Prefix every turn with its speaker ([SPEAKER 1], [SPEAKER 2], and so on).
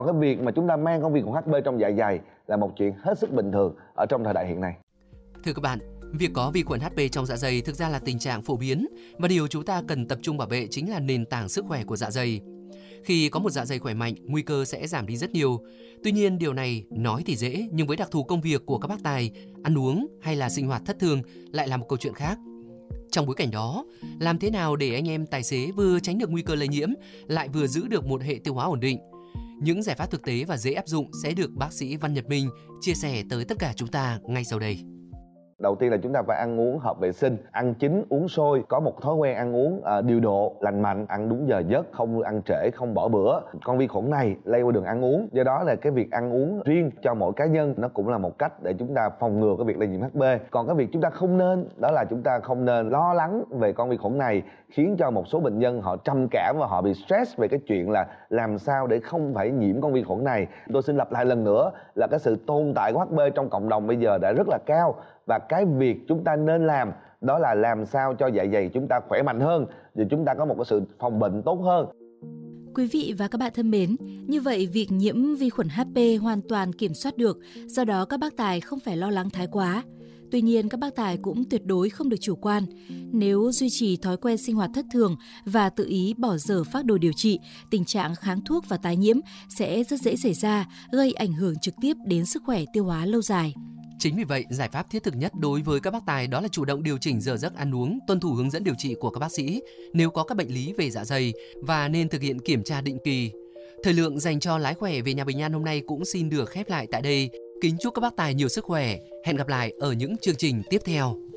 [SPEAKER 1] Cái việc mà chúng ta mang con vi khuẩn HB trong dạ dày là một chuyện hết sức bình thường ở trong thời đại hiện nay.
[SPEAKER 2] Thưa các bạn, việc có vi khuẩn HB trong dạ dày thực ra là tình trạng phổ biến và điều chúng ta cần tập trung bảo vệ chính là nền tảng sức khỏe của dạ dày. Khi có một dạ dày khỏe mạnh, nguy cơ sẽ giảm đi rất nhiều. Tuy nhiên điều này nói thì dễ, nhưng với đặc thù công việc của các bác tài, ăn uống hay là sinh hoạt thất thường lại là một câu chuyện khác. Trong bối cảnh đó, làm thế nào để anh em tài xế vừa tránh được nguy cơ lây nhiễm, lại vừa giữ được một hệ tiêu hóa ổn định? Những giải pháp thực tế và dễ áp dụng sẽ được bác sĩ Văn Nhật Minh chia sẻ tới tất cả chúng ta ngay sau đây.
[SPEAKER 1] Đầu tiên là chúng ta phải ăn uống hợp vệ sinh, ăn chín, uống sôi, có một thói quen ăn uống điều độ, lành mạnh, ăn đúng giờ giấc, không ăn trễ, không bỏ bữa. Con vi khuẩn này lây qua đường ăn uống, do đó là cái việc ăn uống riêng cho mỗi cá nhân nó cũng là một cách để chúng ta phòng ngừa cái việc lây nhiễm HB. Còn cái việc chúng ta không nên, đó là chúng ta không nên lo lắng về con vi khuẩn này, khiến cho một số bệnh nhân họ trầm cảm và họ bị stress về cái chuyện là làm sao để không phải nhiễm con vi khuẩn này. Tôi xin lặp lại lần nữa là cái sự tồn tại của HB trong cộng đồng bây giờ đã rất là cao. Và cái việc chúng ta nên làm đó là làm sao cho dạ dày chúng ta khỏe mạnh hơn, để chúng ta có một cái sự phòng bệnh tốt hơn.
[SPEAKER 3] Quý vị và các bạn thân mến, như vậy việc nhiễm vi khuẩn HB hoàn toàn kiểm soát được, do đó các bác tài không phải lo lắng thái quá. Tuy nhiên các bác tài cũng tuyệt đối không được chủ quan. Nếu duy trì thói quen sinh hoạt thất thường và tự ý bỏ dở phác đồ điều trị, tình trạng kháng thuốc và tái nhiễm sẽ rất dễ xảy ra, gây ảnh hưởng trực tiếp đến sức khỏe tiêu hóa lâu dài.
[SPEAKER 2] Chính vì vậy, giải pháp thiết thực nhất đối với các bác tài đó là chủ động điều chỉnh giờ giấc ăn uống, tuân thủ hướng dẫn điều trị của các bác sĩ nếu có các bệnh lý về dạ dày và nên thực hiện kiểm tra định kỳ. Thời lượng dành cho Lái Khỏe về nhà Bình An hôm nay cũng xin được khép lại tại đây. Kính chúc các bác tài nhiều sức khỏe. Hẹn gặp lại ở những chương trình tiếp theo.